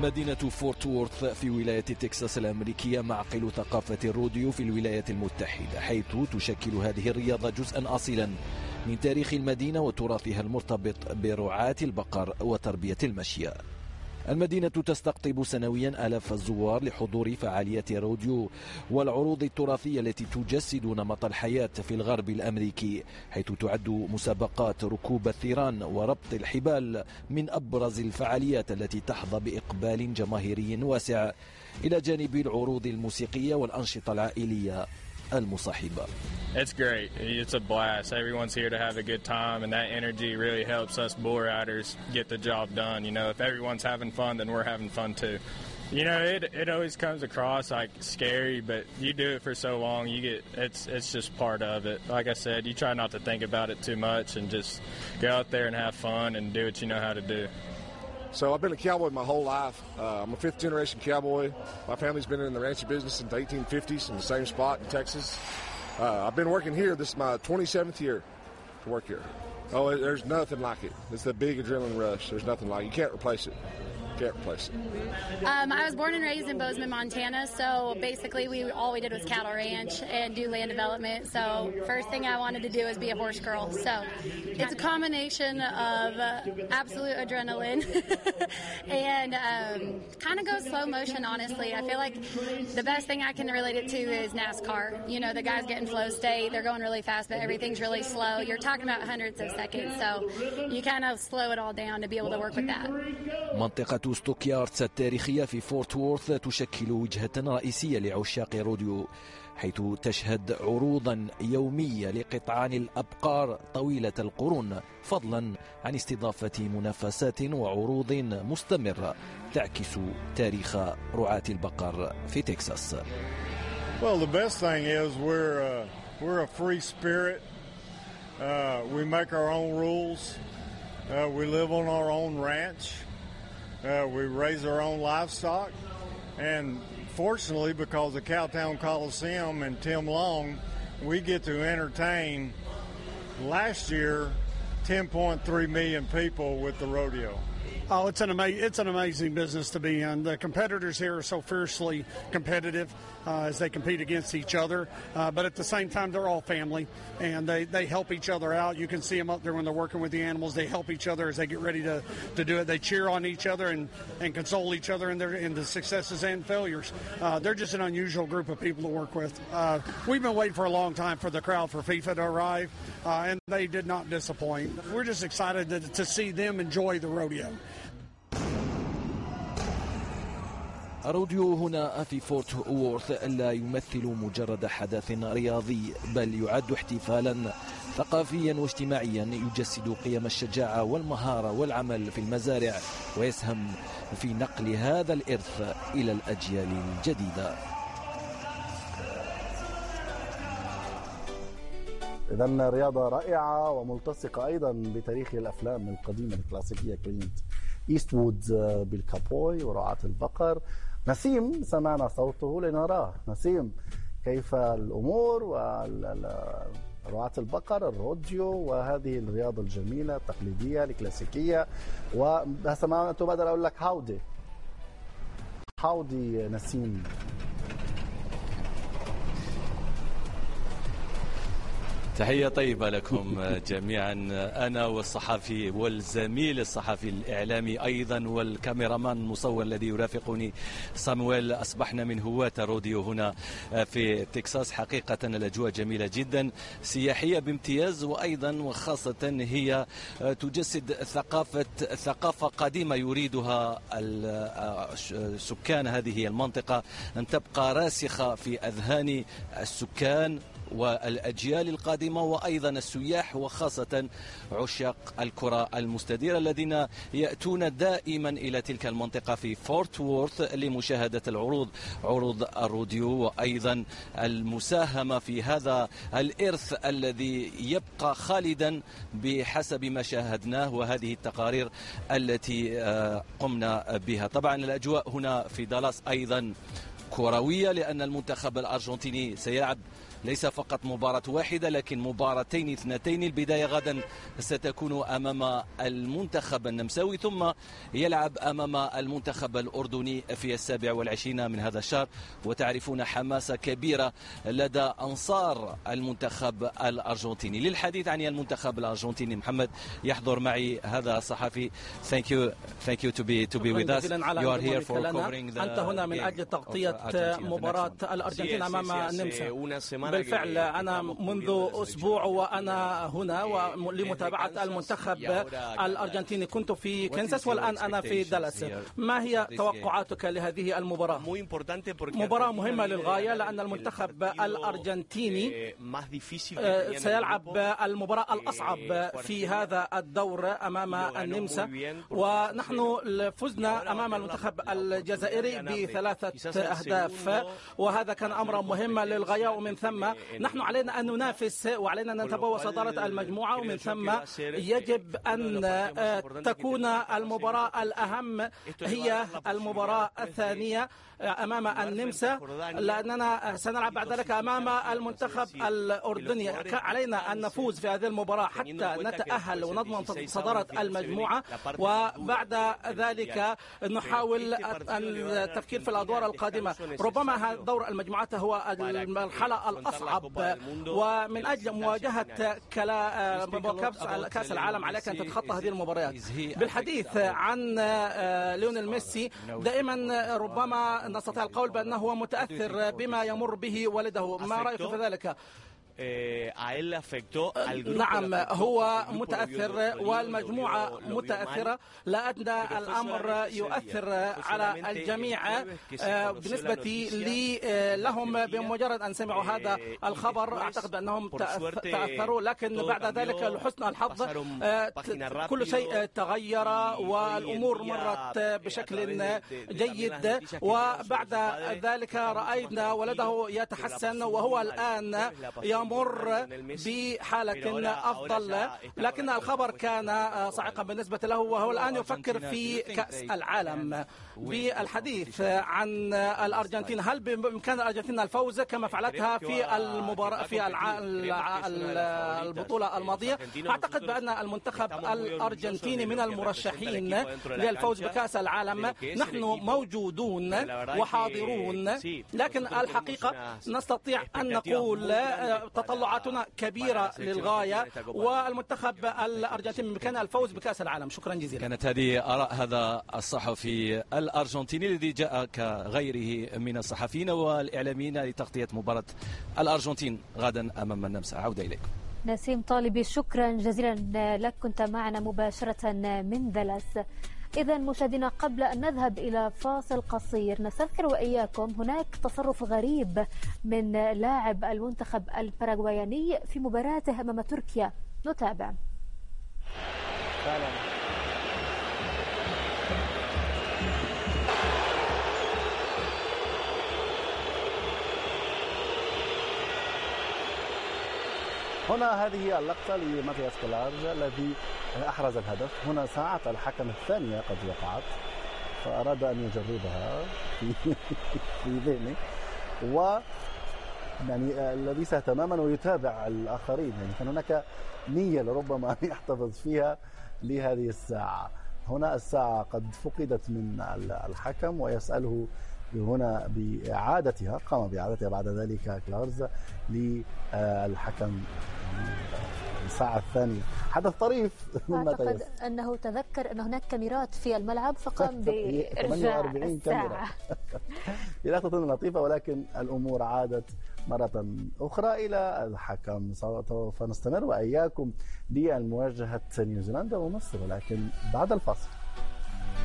مدينة فورت وورث في ولاية تكساس الأمريكية معقل ثقافة الروديو في الولايات المتحدة، حيث تشكل هذه الرياضة جزءا أصيلا من تاريخ المدينة وتراثها المرتبط برعاة البقر وتربية المشية. المدينة تستقطب سنويا آلاف الزوار لحضور فعاليات روديو والعروض التراثية التي تجسد نمط الحياة في الغرب الأمريكي، حيث تعد مسابقات ركوب الثيران وربط الحبال من أبرز الفعاليات التي تحظى بإقبال جماهيري واسع، إلى جانب العروض الموسيقية والأنشطة العائلية المصاحبة. It's great. It's a blast. Everyone's here to have a good time, and that energy really helps us bull riders get the job done. You know, if everyone's having fun, then we're having fun too. You know, it always comes across like scary, but you do it for so long, it's just part of it. Like I said, you try not to think about it too much and just go out there and have fun and do what you know how to do. So I've been a cowboy my whole life. I'm a fifth generation cowboy. My family's been in the ranching business since the 1850s in the same spot in Texas. I've been working here. This is my 27th year to work here. Oh, there's nothing like it. It's the big adrenaline rush. There's nothing like it. You can't replace it. Can't replace it. I was born and raised in Bozeman, Montana, so basically all we did was cattle ranch and do land development. So first thing I wanted to do was be a horse girl. So it's a combination of absolute adrenaline and kind of goes slow motion, honestly. I feel like the best thing I can relate it to is NASCAR. You know, the guys get in flow state, they're going really fast, but everything's really slow. You're talking about hundreds of seconds, so you kind of slow it all down to be able to work with that. منطقة ستوكيارتس التاريخية في فورت وورث تشكل وجهة رئيسية لعشاق الروديو، حيث تشهد عروضا يومية لقطعان الأبقار طويلة القرون، فضلا عن استضافة منافسات وعروض مستمرة تعكس تاريخ رعاة البقر في تكساس. Well, the best thing is we're a free spirit. We make our own rules. We live on our own ranch. We raise our own livestock, and fortunately, because of Cowtown Coliseum and Tim Long, we get to entertain last year 10.3 million people with the rodeo. Oh, it's an amazing business to be in. The competitors here are so fiercely competitive as they compete against each other. But at the same time, they're all family, and they help each other out. You can see them up there when they're working with the animals. They help each other as they get ready to do it. They cheer on each other and console each other in the successes and failures. They're just an unusual group of people to work with. We've been waiting for a long time for the crowd for FIFA to arrive, and they did not disappoint. We're just excited to see them enjoy the rodeo. الروديو هنا في فورت وورث لا يمثل مجرد حدث رياضي، بل يعد احتفالا ثقافيا واجتماعيا يجسد قيم الشجاعة والمهارة والعمل في المزارع، ويسهم في نقل هذا الإرث إلى الأجيال الجديدة. إذن رياضة رائعة وملتصقة أيضا بتاريخ الأفلام القديمة الكلاسيكية، كلينت إيستوود بالكابوي ورعاة البقر. نسيم سمعنا صوته لنراه. نسيم، كيف الأمور ورعاة البقر، الروديو وهذه الرياضة الجميلة التقليدية الكلاسيكية؟ وهسه ما تبادر أقول لك هاودي نسيم. تحية طيبة لكم جميعا، أنا والصحفي والزميل الصحفي الإعلامي أيضا والكاميرامان المصور الذي يرافقني صامويل. أصبحنا من هواة الروديو هنا في تكساس. حقيقة الأجواء جميلة جدا، سياحية بامتياز، وأيضا وخاصة هي تجسد ثقافة قديمة يريدها سكان هذه المنطقة أن تبقى راسخة في أذهان السكان والأجيال القادمة وأيضا السياح، وخاصة عشاق الكرة المستديرة الذين يأتون دائما إلى تلك المنطقة في فورت وورث لمشاهدة عروض الروديو، وأيضا المساهمة في هذا الإرث الذي يبقى خالدا بحسب ما شاهدناه وهذه التقارير التي قمنا بها. طبعا الأجواء هنا في دالاس أيضا كروية، لأن المنتخب الأرجنتيني سيلعب ليس فقط مباراة واحدة لكن مباراتين اثنتين. البداية غدا ستكون أمام المنتخب النمساوي، ثم يلعب أمام المنتخب الأردني في 27 من هذا الشهر. وتعرفون حماسة كبيرة لدى أنصار المنتخب الأرجنتيني. للحديث عن المنتخب الأرجنتيني محمد يحضر معي هذا الصحفي. Thank you to be with us. You are here for covering the أنت هنا من أجل تغطية مباراة الأرجنتين أمام النمسا. بالفعل أنا منذ أسبوع وأنا هنا لمتابعة المنتخب الأرجنتيني. كنت في كنساس والآن أنا في دالاس. ما هي توقعاتك لهذه المباراة؟ مباراة مهمة للغاية لأن المنتخب الأرجنتيني سيلعب المباراة الأصعب في هذا الدور أمام النمسا، ونحن فزنا أمام المنتخب الجزائري ب3 أهداف، وهذا كان أمرا مهما للغاية. ومن ثم نحن علينا أن ننافس وعلينا أن نتبوى صدارة المجموعة، ومن ثم يجب أن تكون المباراة الأهم هي المباراة الثانية أمام النمسا، لأننا سنلعب بعد ذلك أمام المنتخب الأردني. علينا أن نفوز في هذه المباراة حتى نتأهل ونضمن صدارة المجموعة، وبعد ذلك نحاول التفكير في الأدوار القادمة. ربما دور المجموعات هو المرحلة الأصعب، ومن أجل مواجهة كأس العالم عليك أن تتخطى هذه المباريات. بالحديث عن ليونيل ميسي، دائما ربما نستطيع القول بأنه هو متأثر بما يمر به والده. ما رأيك في ذلك؟ نعم، هو متأثر والمجموعة متأثرة، لأن الأمر يؤثر على الجميع. بالنسبة لي لهم بمجرد أن سمعوا هذا الخبر أعتقد بأنهم تأثروا، لكن بعد ذلك لحسن الحظ كل شيء تغير والأمور مرت بشكل جيد، وبعد ذلك رأينا ولده يتحسن وهو الآن يمر بحالة أفضل. لكن الخبر كان صاعقا بالنسبة له، وهو الآن يفكر في كأس العالم. بالحديث عن الأرجنتين، هل بإمكان الأرجنتين الفوز كما فعلتها في المباراة في البطولة الماضية؟ أعتقد بأن المنتخب الأرجنتيني من المرشحين للفوز بكأس العالم. نحن موجودون وحاضرون، لكن الحقيقة نستطيع أن نقول تطلعاتنا كبيرة للغاية، والمنتخب الأرجنتيني بإمكانه الفوز بكأس العالم. شكرا جزيلا. كانت هذه آراء هذا الصحفي الأرجنتيني الذي جاء كغيره من الصحفيين والإعلاميين لتغطية مباراة الأرجنتين غدا أمام النمسا. عودة إليكم نسيم طالبي، شكرا جزيلا لك، كنت معنا مباشرة من دالاس. إذا مشاهدينا، قبل أن نذهب إلى فاصل قصير نستذكر وإياكم هناك تصرف غريب من لاعب المنتخب الباراغواياني في مباراته أمام تركيا. نتابع. هنا هذه اللقطة لماتياس كولارج الذي أحرز الهدف. هنا ساعة الحكم الثانية قد وقعت، فأراد أن يجربها في ذهنه، و يعني لبس تماما ويتابع الآخرين. يعني كان هناك نية لربما أن يحتفظ فيها لهذه الساعة. هنا الساعة قد فقدت من الحكم ويسأله هنا بإعادتها. قام بإعادتها بعد ذلك كلارز للحكم الساعة الثانية. حدث طريف. أعتقد أنه تذكر أن هناك كاميرات في الملعب فقام بإرجاع الساعة. لقطة لطيفة، ولكن الأمور عادت مرة أخرى إلى الحكم. سوف نستمر وإياكم لمواجهة نيوزيلندا ومصر، ولكن بعد الفاصل.